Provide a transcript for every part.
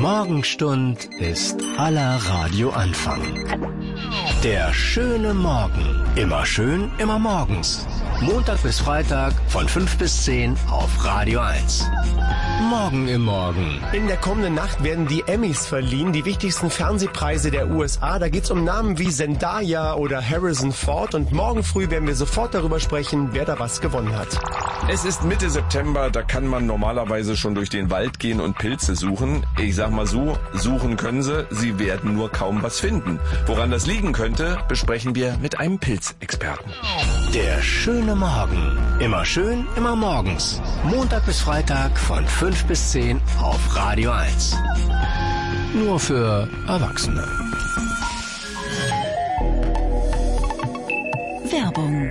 Morgenstund ist aller Radioanfang. Der schöne Morgen. Immer schön, immer morgens. Montag bis Freitag von 5 bis 10 auf Radio 1. Morgen im Morgen. In der kommenden Nacht werden die Emmys verliehen, die wichtigsten Fernsehpreise der USA. Da geht's um Namen wie Zendaya oder Harrison Ford. Und morgen früh werden wir sofort darüber sprechen, wer da was gewonnen hat. Es ist Mitte September, da kann man normalerweise schon durch den Wald gehen und Pilze suchen. Ich sag mal so, suchen können sie werden nur kaum was finden. Woran das liegen könnte, besprechen wir mit einem Pilzexperten. Der schöne Morgen. Immer schön, immer morgens. Montag bis Freitag von 5 bis 10 auf Radio 1. Nur für Erwachsene. Werbung.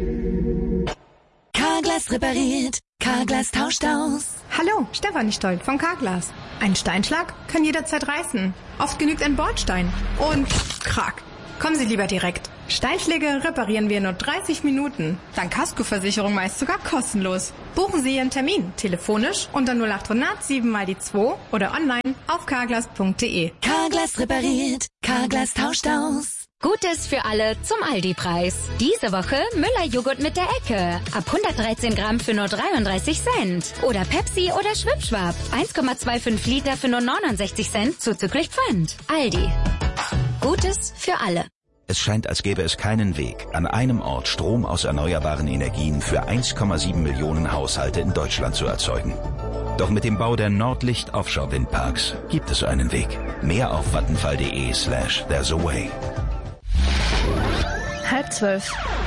Carglass repariert. Carglass tauscht aus. Hallo, Stefanie Stoll von Carglass. Ein Steinschlag kann jederzeit reißen. Oft genügt ein Bordstein. Und krack. Kommen Sie lieber direkt. Steinschläge reparieren wir in nur 30 Minuten. Dank Kaskoversicherung meist sogar kostenlos. Buchen Sie Ihren Termin telefonisch unter 0800 7 mal die 2 oder online auf carglass.de. Carglass repariert. Carglass tauscht aus. Gutes für alle zum Aldi-Preis. Diese Woche Müller-Joghurt mit der Ecke. Ab 113 Gramm für nur 33 Cent. Oder Pepsi oder Schwipschwap. 1,25 Liter für nur 69 Cent zuzüglich Pfand. Aldi. Gutes für alle. Es scheint, als gäbe es keinen Weg, an einem Ort Strom aus erneuerbaren Energien für 1,7 Millionen Haushalte in Deutschland zu erzeugen. Doch mit dem Bau der Nordlicht Offshore Windparks gibt es einen Weg. Mehr auf vattenfall.de/there's a way. 11:30.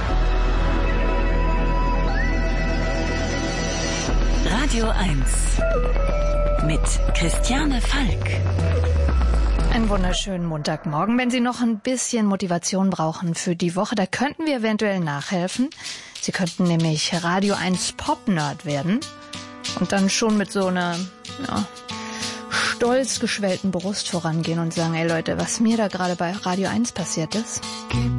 Radio 1 mit Christiane Falk. Einen wunderschönen Montagmorgen. Wenn Sie noch ein bisschen Motivation brauchen für die Woche, da könnten wir eventuell nachhelfen. Sie könnten nämlich Radio 1 Pop-Nerd werden und dann schon mit so einer stolz geschwellten Brust vorangehen und sagen, ey Leute, was mir da gerade bei Radio 1 passiert ist.